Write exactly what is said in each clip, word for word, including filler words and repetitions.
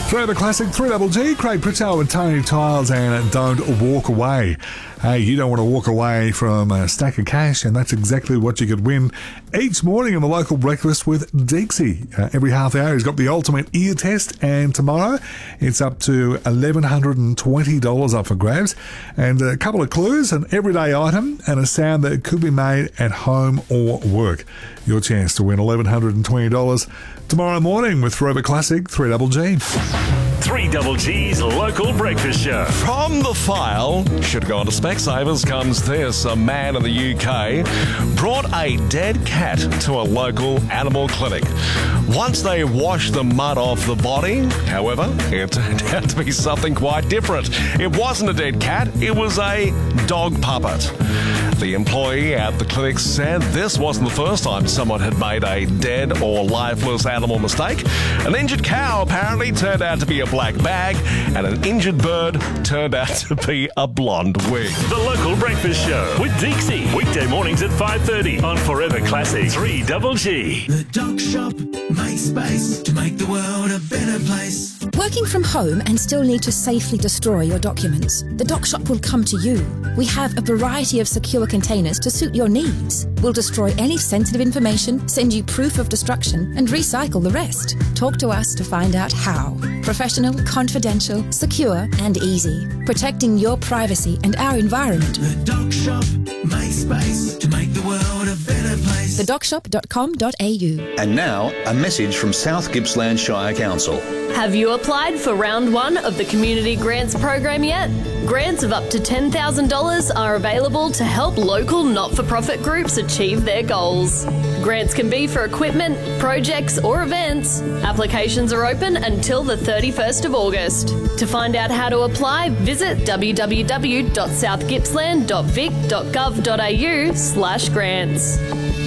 Forever Classic, three Double G, Craig Pritchard with Tony Tiles and Don't Walk Away. Hey, you don't want to walk away from a stack of cash, and that's exactly what you could win each morning in the local breakfast with Deeksy. Uh, every half hour, he's got the ultimate ear test, and tomorrow it's up to eleven twenty dollars up for grabs. And a couple of clues, an everyday item, and a sound that could be made at home or work. Your chance to win eleven twenty dollars tomorrow morning with Forever Classic, three Double G. three Double G's local breakfast show. From the file, should go on to Specsavers, comes this. A man in the U K brought a dead cat to a local animal clinic. Once they washed the mud off the body, however, it turned out to be something quite different. It wasn't a dead cat, it was a dog puppet. The employee at the clinic said this wasn't the first time someone had made a dead or lifeless animal mistake. An injured cow apparently turned out to be a black bag, and an injured bird turned out to be a blonde wig. The local breakfast show with Deeksy. Weekday mornings at five thirty on Forever Classic, three Double G. The Doc Shop makes space to make the world a better place. Working from home and still need to safely destroy your documents? The Doc Shop will come to you. We have a variety of secure containers to suit your needs. We'll destroy any sensitive information, send you proof of destruction, and recycle the rest. Talk to us to find out how. Professional, confidential, secure, and easy. Protecting your privacy and our environment. The Doc Shop makes space to make the world a better place. the doc shop dot com dot a u. And now, a message from South Gippsland Shire Council. Have you applied for round one of the Community Grants program yet? Grants of up to ten thousand dollars are available to help local not-for-profit groups achieve their goals. Grants can be for equipment, projects or events. Applications are open until the thirty-first of August. To find out how to apply, visit w w w dot south gippsland dot vic dot gov dot a u slash grants.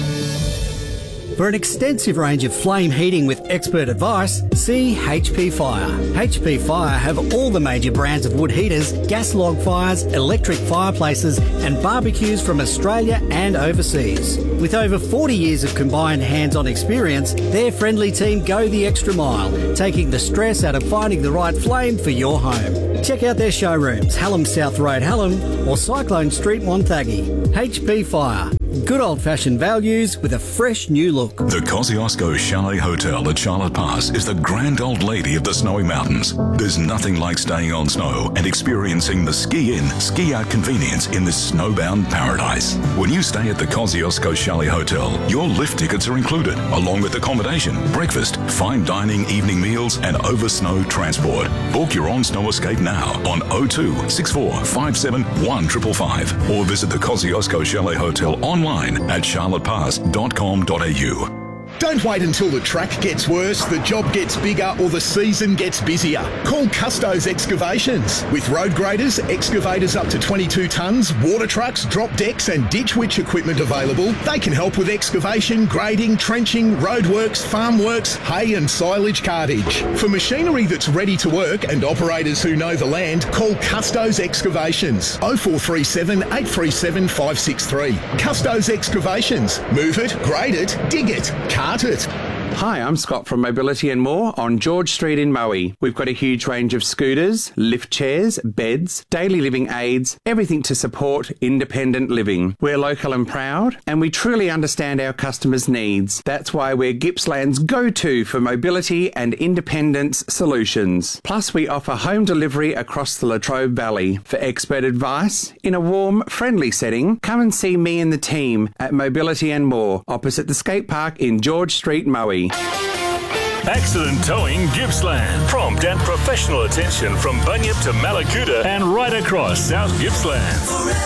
For an extensive range of flame heating with expert advice, see H P Fire. H P Fire have all the major brands of wood heaters, gas log fires, electric fireplaces and barbecues from Australia and overseas. With over forty years of combined hands-on experience, their friendly team go the extra mile, taking the stress out of finding the right flame for your home. Check out their showrooms, Hallam South Road, Hallam or Cyclone Street, Wonthaggi. H P Fire. Good old-fashioned values with a fresh new look. The Kosciuszko Chalet Hotel at Charlotte Pass is the grand old lady of the snowy mountains. There's nothing like staying on snow and experiencing the ski-in, ski-out convenience in this snowbound paradise. When you stay at the Kosciuszko Chalet Hotel, your lift tickets are included, along with accommodation, breakfast, fine dining, evening meals, and over-snow transport. Book your on-snow escape now on oh two, six four five seven, one five five five or visit the Kosciuszko Chalet Hotel online at charlotte pass dot com dot a u. Don't wait until the track gets worse, the job gets bigger or the season gets busier. Call Custos Excavations. With road graders, excavators up to twenty-two tonnes, water trucks, drop decks and ditch witch equipment available, they can help with excavation, grading, trenching, roadworks, farm works, hay and silage cartage. For machinery that's ready to work and operators who know the land, call Custos Excavations. oh four three seven, eight three seven, five six three. Custos Excavations. Move it, grade it, dig it, cart it. Hi, I'm Scott from Mobility and More on George Street in Moe. We've got a huge range of scooters, lift chairs, beds, daily living aids, everything to support independent living. We're local and proud, and we truly understand our customers' needs. That's why we're Gippsland's go-to for mobility and independence solutions. Plus, we offer home delivery across the Latrobe Valley. For expert advice, in a warm, friendly setting, come and see me and the team at Mobility and More, opposite the skate park in George Street, Moe. Accident Towing Gippsland. Prompt and professional attention from Bunyip to Malakuta and right across South Gippsland.